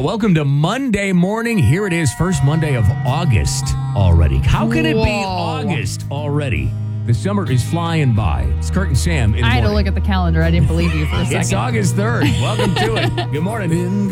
Welcome to Monday morning. Here it is, first Monday of August already. How can it be August already? The summer is flying by. It's Kurt and Sam in the I had to morning. look at the calendar. I didn't believe you for a second. It's August 3rd. Welcome to it. Good morning.